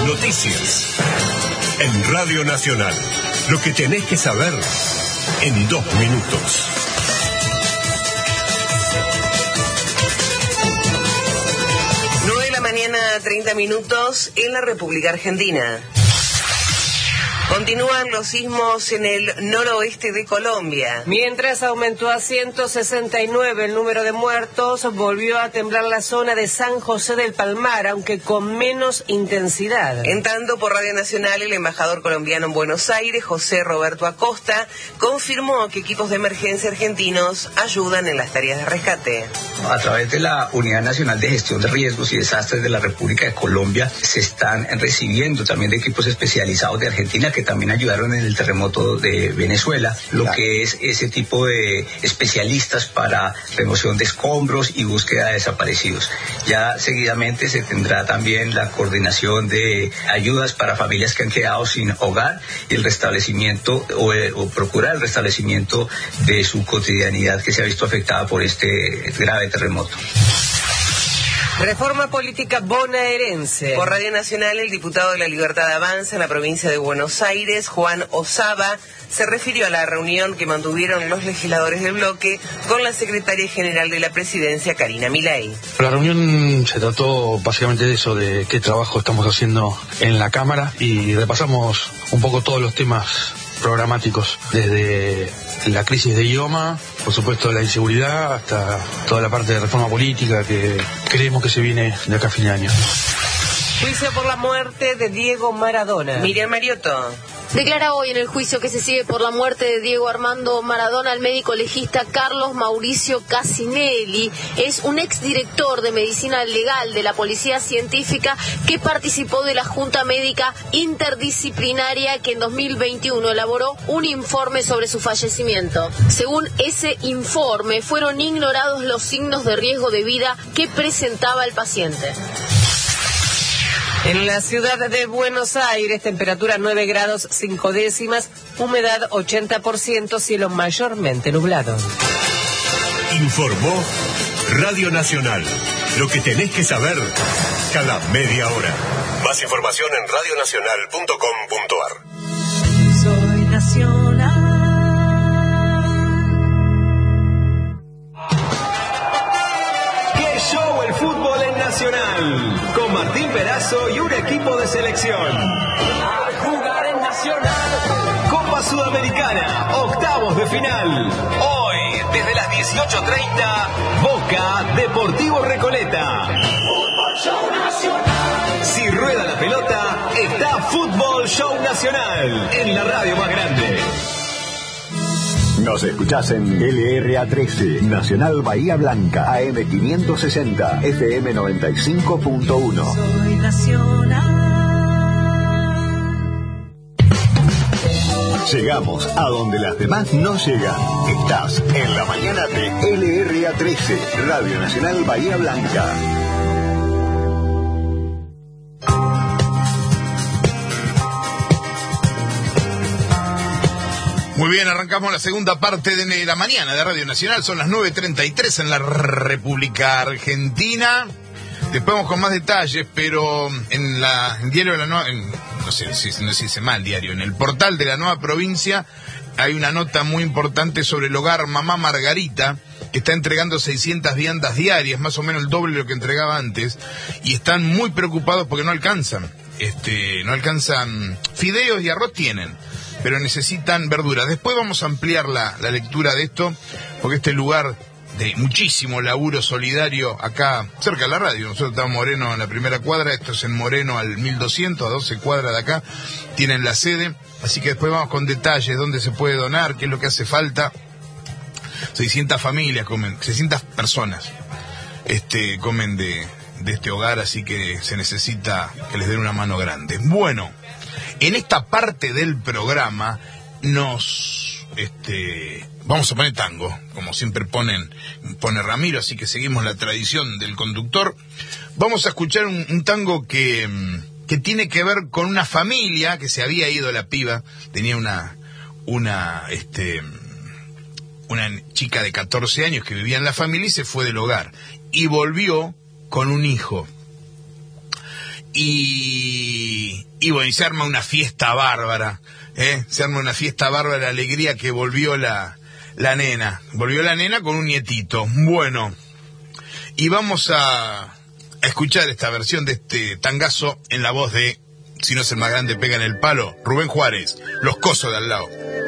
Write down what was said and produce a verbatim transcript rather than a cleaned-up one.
Noticias. En Radio Nacional. Lo que tenés que saber en dos minutos. nueve de la mañana, treinta minutos en la República Argentina. Continúan los sismos en el noroeste de Colombia. Mientras aumentó a ciento sesenta y nueve el número de muertos, volvió a temblar la zona de San José del Palmar, aunque con menos intensidad. En tanto, por Radio Nacional, el embajador colombiano en Buenos Aires, José Roberto Acosta, confirmó que equipos de emergencia argentinos ayudan en las tareas de rescate. A través de la Unidad Nacional de Gestión de Riesgos y Desastres de la República de Colombia, se están recibiendo también de equipos especializados de Argentina que también ayudaron en el terremoto de Venezuela, lo claro. que es ese tipo de especialistas para remoción de escombros y búsqueda de desaparecidos. Ya seguidamente se tendrá también la coordinación de ayudas para familias que han quedado sin hogar y el restablecimiento o, o procurar el restablecimiento de su cotidianidad que se ha visto afectada por este grave terremoto. Reforma política bonaerense. Por Radio Nacional, el diputado de la Libertad Avanza en la provincia de Buenos Aires, Juan Osaba, se refirió a la reunión que mantuvieron los legisladores del bloque con la secretaria general de la presidencia, Karina Milei. La reunión se trató básicamente de eso, de qué trabajo estamos haciendo en la Cámara, y repasamos un poco todos los temas programáticos, desde la crisis de idioma, por supuesto la inseguridad, hasta toda la parte de reforma política que creemos que se viene de acá a fin de año. Juicio por la muerte de Diego Maradona. Miriam Mariotto. Declara hoy en el juicio que se sigue por la muerte de Diego Armando Maradona el médico legista Carlos Mauricio Casinelli. Es un exdirector de medicina legal de la Policía Científica que participó de la Junta Médica Interdisciplinaria que en dos mil veintiuno elaboró un informe sobre su fallecimiento. Según ese informe, fueron ignorados los signos de riesgo de vida que presentaba el paciente. En la ciudad de Buenos Aires, temperatura nueve grados cinco décimas, humedad ochenta por ciento, cielo mayormente nublado. Informó Radio Nacional. Lo que tenés que saber cada media hora. Más información en radio nacional punto com punto a r. Soy Nacional. ¡Qué show el fútbol en Nacional! Con Martín Perazo y un equipo de selección. A jugar en Nacional. Copa Sudamericana, octavos de final. Hoy, desde las dieciocho treinta, Boca Deportivo Recoleta. Fútbol Show Nacional. Si rueda la pelota, está Fútbol Show Nacional en la radio más grande. Nos escuchás en L R A trece, Nacional Bahía Blanca, A M quinientos sesenta, F M noventa y cinco punto uno. Soy Nacional. Llegamos a donde las demás no llegan. Estás en la mañana de L R A trece, Radio Nacional Bahía Blanca. Muy bien, arrancamos la segunda parte de la mañana de Radio Nacional. Son las nueve treinta y tres en la República Argentina. Después vamos con más detalles, pero en la en diario de la nueva, en, no sé si no se dice mal diario, en el portal de la Nueva Provincia hay una nota muy importante sobre el hogar Mamá Margarita, que está entregando seiscientas viandas diarias, más o menos el doble de lo que entregaba antes, y están muy preocupados porque no alcanzan, este, no alcanzan fideos y arroz tienen, pero necesitan verduras. Después vamos a ampliar la, la lectura de esto, porque este lugar de muchísimo laburo solidario acá cerca de la radio, nosotros estamos en Moreno en la primera cuadra, esto es en Moreno al mil doscientos, a doce cuadras de acá, tienen la sede, así que después vamos con detalles, dónde se puede donar, qué es lo que hace falta. seiscientas familias comen, seiscientas personas este, comen de, de este hogar, así que se necesita que les den una mano grande. Bueno, en esta parte del programa nos este, vamos a poner tango, como siempre ponen pone Ramiro, así que seguimos la tradición del conductor. Vamos a escuchar un, un tango que, que tiene que ver con una familia que se había ido la piba, tenía una una este una chica de catorce años que vivía en la familia y se fue del hogar y volvió con un hijo. Y y bueno, y se arma una fiesta bárbara, ¿eh? Se arma una fiesta bárbara, la alegría que volvió la, la nena. Volvió la nena con un nietito. Bueno, y vamos a, a escuchar esta versión de este tangazo en la voz de, si no es el más grande, pega en el palo, Rubén Juárez, Los Cosos de al lado.